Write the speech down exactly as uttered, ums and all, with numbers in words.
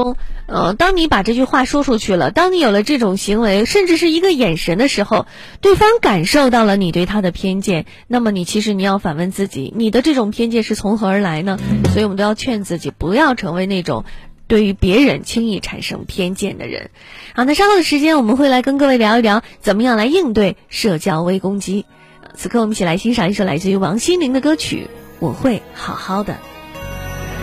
中，呃，当你把这句话说出去了，当你有了这种行为，甚至是一个眼神的时候，对方感受到了你对他的偏见，那么你其实你要反问自己，你的这种偏见是从何而来呢？所以我们都要劝自己不要成为那种对于别人轻易产生偏见的人。好，那稍后的时间我们会来跟各位聊一聊怎么样来应对社交微攻击。此刻我们一起来欣赏一首来自于王心凌的歌曲《我会好好的》。